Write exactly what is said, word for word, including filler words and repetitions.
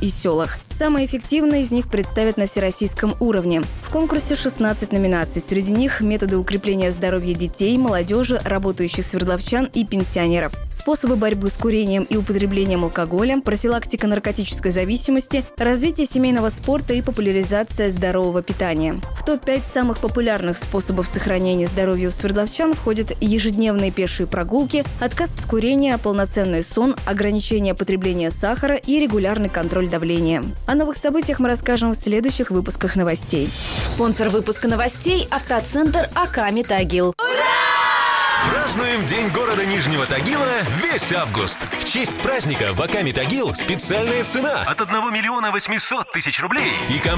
и селах. Самые эффективные из них представят на всероссийском уровне. В конкурсе шестнадцать номинаций. Среди них методы укрепления здоровья детей, молодежи, работающих свердловчан и пенсионеров, способы борьбы с курением и употреблением алкоголя, профилактика наркотической зависимости, развитие семейного спорта и популяризация здорового питания. В топ пять самых популярных способов сохранения здоровья у свердловчан входят ежедневные пешие прогулки, отказ от курения, полноценный сон, ограничение потребления сахара и регулярный контроль давления. О новых событиях мы расскажем в следующих выпусках новостей. Спонсор выпуска новостей – автоцентр АК «Метагил». Празднуем День города Нижнего Тагила весь август. В честь праздника в АК «Метагил» специальная цена от одного миллиона восьмисот тысяч рублей. И